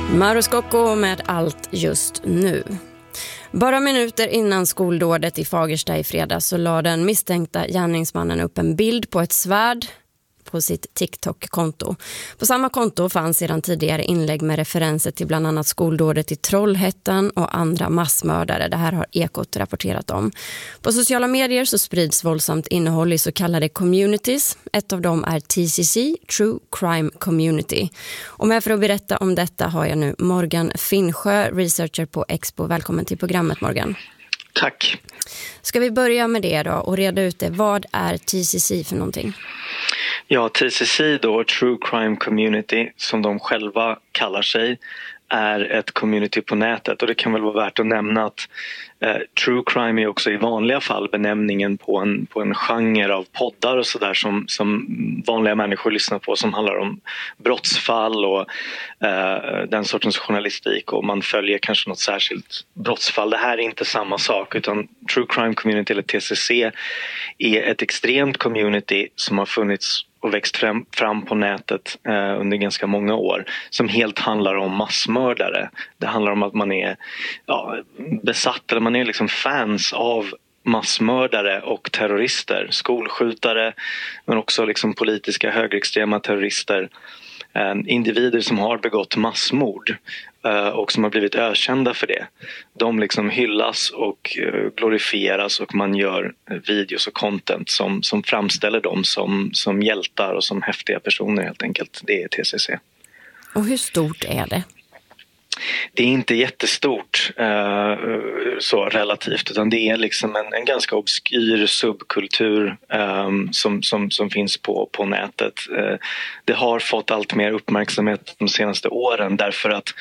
Mauro Scocco med Allt just nu. Bara minuter innan skoldådet i Fagersta i fredags så la den misstänkta gärningsmannen upp en bild på ett svärd på sitt TikTok-konto. På samma konto fanns sedan tidigare inlägg med referenser till bland annat skoldådet i Trollhättan och andra massmördare. Det här har Ekot rapporterat om. På sociala medier så sprids våldsamt innehåll i så kallade communities. Ett av dem är TCC, True Crime Community. Och med för att berätta om detta har jag nu Morgan Finnsjö, researcher på Expo. Välkommen till programmet, Morgan. Tack. Ska vi börja med det då och reda ut det? Vad är TCC för någonting? Ja, TCC då, True Crime Community, som de själva kallar sig, är ett community på nätet. Och det kan väl vara värt att nämna att True Crime är också i vanliga fall benämningen på en genre av poddar och sådär som vanliga människor lyssnar på, som handlar om brottsfall och den sortens journalistik, och man följer kanske något särskilt brottsfall. Det här är inte samma sak, utan True Crime Community eller TCC är ett extremt community som har funnits och växt fram på nätet under ganska många år, som helt handlar om massmördare. Det handlar om att man är besatt, eller man är liksom fans av massmördare och terrorister, skolskjutare, men också liksom politiska högerextrema terrorister, individer som har begått massmord och som har blivit ökända för det. De liksom hyllas och glorifieras, och man gör videos och content som framställer dem som hjältar och som häftiga personer helt enkelt. Det är TCC. Och hur stort är det? Det är inte jättestort så relativt, utan det är liksom en ganska obskyr subkultur som finns på nätet. Det har fått allt mer uppmärksamhet de senaste åren, därför att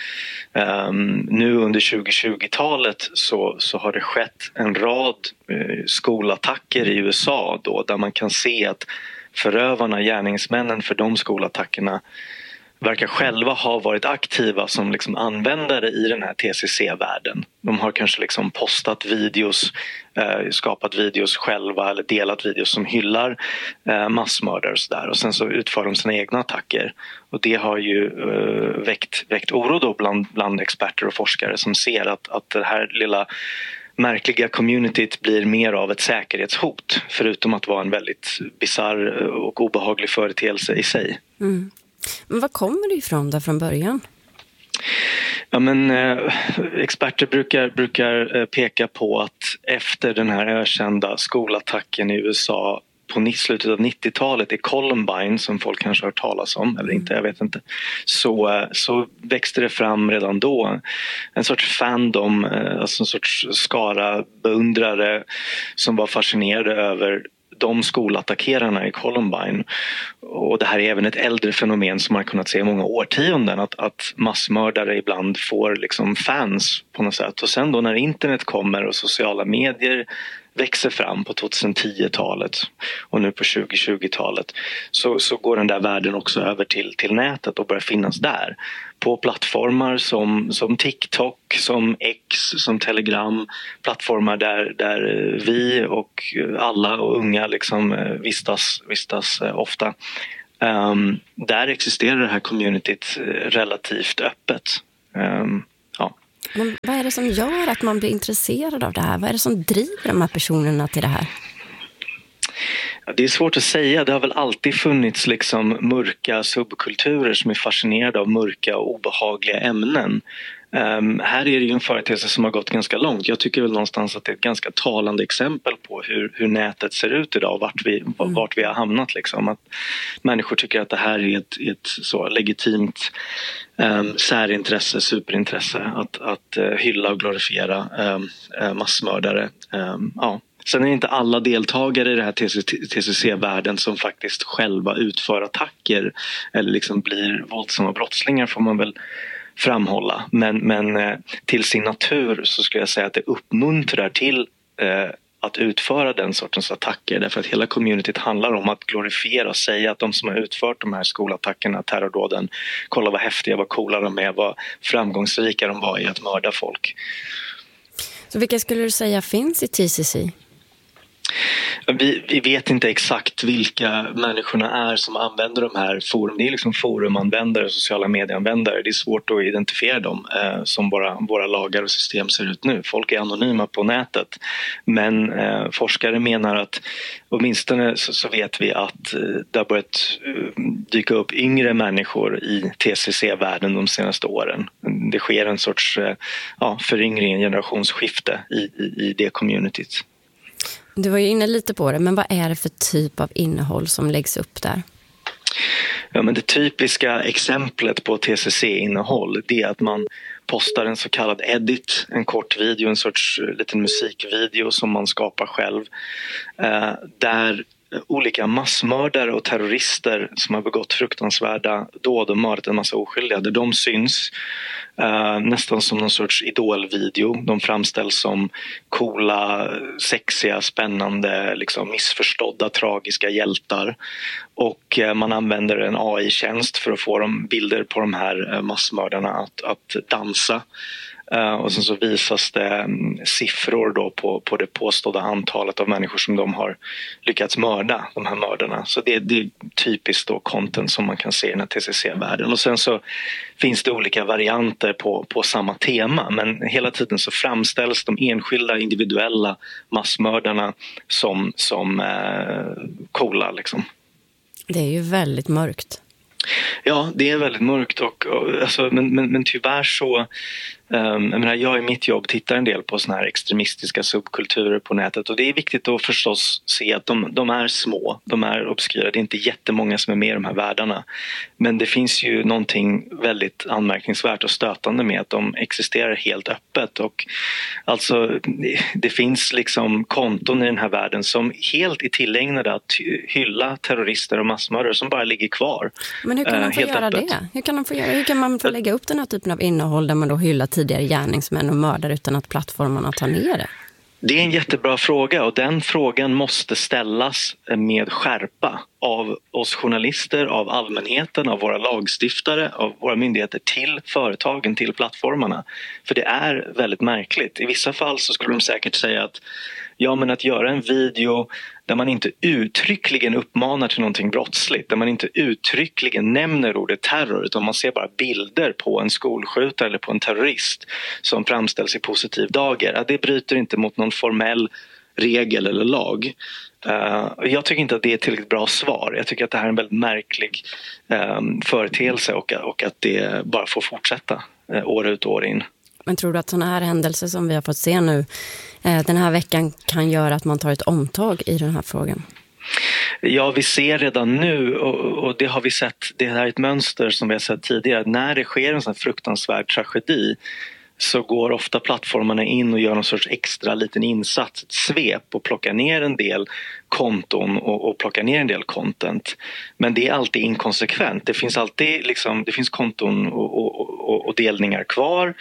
nu under 2020-talet så har det skett en rad skolattacker i USA då, där man kan se att förövarna, gärningsmännen för de skolattackerna, verkar själva ha varit aktiva som liksom användare i den här TCC-världen. De har kanske liksom postat videos, skapat videos själva eller delat videos som hyllar massmördare och sådär. Och sen så utför de sina egna attacker. Och det har ju väckt oro då bland experter och forskare som ser att det här lilla märkliga communityt blir mer av ett säkerhetshot, förutom att vara en väldigt bizarr och obehaglig företeelse i sig. Mm. Men vad kommer det ifrån där från början? Ja, men experter brukar peka på att efter den här ökända skolattacken i USA på slutet av 90-talet i Columbine, som folk kanske har hört talas om eller inte, jag vet inte, så växte det fram redan då en sorts fandom, alltså en sorts skara beundrare som var fascinerade över de skolattackerarna i Columbine. Och det här är även ett äldre fenomen som man har kunnat se i många årtionden, att massmördare ibland får liksom fans på något sätt. Och sen då när internet kommer och sociala medier växer fram på 2010-talet och nu på 2020-talet, så går den där världen också över till nätet och börjar finnas där. På plattformar som TikTok, som X, som Telegram, plattformar där vi och alla och unga liksom vistas ofta. Där existerar det här communityt relativt öppet. Men vad är det som gör att man blir intresserad av det här? Vad är det som driver de här personerna till det här? Ja, det är svårt att säga. Det har väl alltid funnits liksom mörka subkulturer som är fascinerade av mörka och obehagliga ämnen. Här är det ju en företeelse som har gått ganska långt. Jag tycker väl någonstans att det är ett ganska talande exempel på hur nätet ser ut idag och vart vi har hamnat. Liksom. Att människor tycker att det här är ett så legitimt särintresse, superintresse att hylla och glorifiera massmördare. Sen är det inte alla deltagare i det här TCC-världen som faktiskt själva utför attacker eller liksom blir våldsamma brottslingar, får man väl framhålla. Men till sin natur så skulle jag säga att det uppmuntrar till att utföra den sortens attacker, därför att hela communityt handlar om att glorifiera och säga att de som har utfört de här skolattackerna, terrordåden, kolla vad häftiga, vad coola de är, vad framgångsrika de var i att mörda folk. Så vilka skulle du säga finns i TCC? Vi vet inte exakt vilka människorna är som använder de här forum. Det är liksom forumanvändare, sociala medieanvändare. Det är svårt att identifiera dem som våra lagar och system ser ut nu. Folk är anonyma på nätet. Men forskare menar att åtminstone så vet vi att det har börjat dyka upp yngre människor i TCC-världen de senaste åren. Det sker en sorts föryngring, en generationsskifte i det communityt. Du var ju inne lite på det, men vad är det för typ av innehåll som läggs upp där? Ja, men det typiska exemplet på TCC-innehåll, det är att man postar en så kallad edit, en kort video, en sorts liten musikvideo som man skapar själv, där olika massmördare och terrorister som har begått fruktansvärda dåd och mördat en massa oskyldiga, där de syns nästan som någon sorts idolvideo. De framställs som coola, sexiga, spännande, liksom missförstådda, tragiska hjältar. Och man använder en AI-tjänst för att få bilder på de här massmördarna att dansa. Och sen så visas det siffror då på det påstådda antalet av människor som de har lyckats mörda, de här mördarna. Så det är typiskt då content som man kan se i den här TCC-världen. Och sen så finns det olika varianter på samma tema, men hela tiden så framställs de enskilda individuella massmördarna som coola liksom. Det är ju väldigt mörkt. Ja, det är väldigt mörkt men tyvärr så jag i mitt jobb tittar en del på såna här extremistiska subkulturer på nätet, och det är viktigt att förstås se att de är små, de är obskyra, det är inte jättemånga som är med i de här världarna, men det finns ju någonting väldigt anmärkningsvärt och stötande med att de existerar helt öppet, och alltså det finns liksom konton i den här världen som helt är tillägnade att hylla terrorister och massmördare som bara ligger kvar. Men hur kan man få göra öppet. det? Hur kan man få lägga upp den här typen av innehåll där man då hyllar tidigare gärningsmän och mördare utan att plattformarna tar ner det? Det är en jättebra fråga, och den frågan måste ställas med skärpa av oss journalister, av allmänheten, av våra lagstiftare, av våra myndigheter till företagen, till plattformarna. För det är väldigt märkligt. I vissa fall så skulle de säkert säga att att göra en video där man inte uttryckligen uppmanar till någonting brottsligt, där man inte uttryckligen nämner ordet terror, utan man ser bara bilder på en skolskjutare eller på en terrorist som framställs i positiv dager. Det bryter inte mot någon formell regel eller lag. Jag tycker inte att det är ett tillräckligt bra svar. Jag tycker att det här är en väldigt märklig företeelse och att det bara får fortsätta år ut och år in. Men tror du att sådana här händelser som vi har fått se nu den här veckan kan göra att man tar ett omtag i den här frågan? Ja, vi ser redan nu, och det har vi sett, det här är ett mönster som vi har sett tidigare. När det sker en sån här fruktansvärd tragedi så går ofta plattformarna in och gör någon sorts extra liten insats, ett svep, och plockar ner en del konton och plockar ner en del content. Men det är alltid inkonsekvent. Det finns alltid det finns konton och delningar kvar.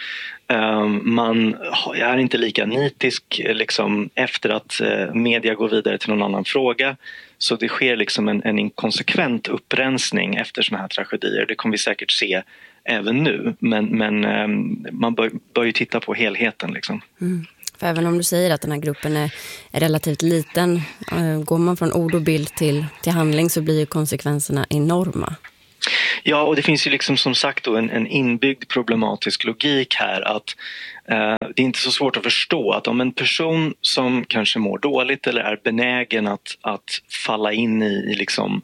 Man är inte lika nitisk efter att media går vidare till någon annan fråga. Så det sker en inkonsekvent upprensning efter såna här tragedier. Det kommer vi säkert se även nu. Men man bör ju titta på helheten liksom. Mm. För även om du säger att den här gruppen är relativt liten, går man från ord och bild till handling så blir ju konsekvenserna enorma. Ja, och det finns ju som sagt då en inbyggd problematisk logik här, att det är inte så svårt att förstå att om en person som kanske mår dåligt eller är benägen att falla in i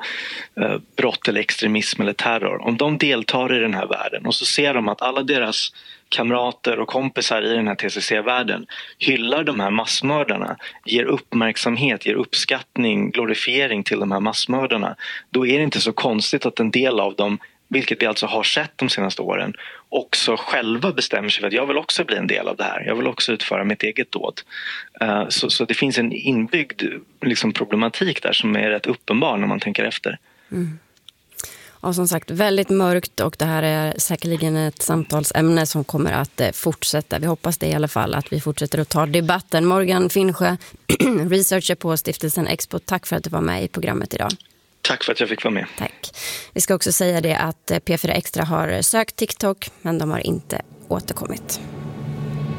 brott eller extremism eller terror, om de deltar i den här världen och så ser de att alla deras kamrater och kompisar i den här TCC-världen hyllar de här massmördarna, ger uppmärksamhet, ger uppskattning, glorifiering till de här massmördarna, då är det inte så konstigt att en del av dem, vilket vi alltså har sett de senaste åren, också själva bestämmer sig för att jag vill också bli en del av det här. Jag vill också utföra mitt eget dåd. Så det finns en inbyggd problematik där som är rätt uppenbar när man tänker efter. Mm. Och som sagt, väldigt mörkt, och det här är säkerligen ett samtalsämne som kommer att fortsätta. Vi hoppas det i alla fall, att vi fortsätter att ta debatten. Morgan Finnsjö, researcher på Stiftelsen Expo. Tack för att du var med i programmet idag. Tack för att jag fick vara med. Tack. Vi ska också säga det att P4 Extra har sökt TikTok, men de har inte återkommit.